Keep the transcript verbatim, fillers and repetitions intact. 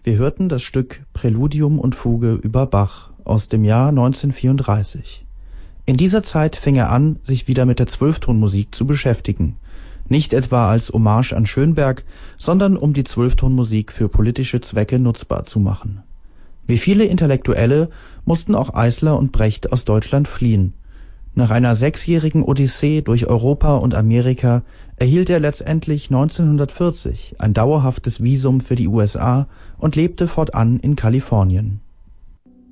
Wir hörten das Stück Präludium und Fuge über Bach aus dem Jahr neunzehnhundertvierunddreißig. In dieser Zeit fing er an, sich wieder mit der Zwölftonmusik zu beschäftigen, nicht etwa als Hommage an Schönberg, sondern um die Zwölftonmusik für politische Zwecke nutzbar zu machen. Wie viele Intellektuelle mussten auch Eisler und Brecht aus Deutschland fliehen. Nach einer sechsjährigen Odyssee durch Europa und Amerika erhielt er letztendlich neunzehnhundertvierzig ein dauerhaftes Visum für die U S A und lebte fortan in Kalifornien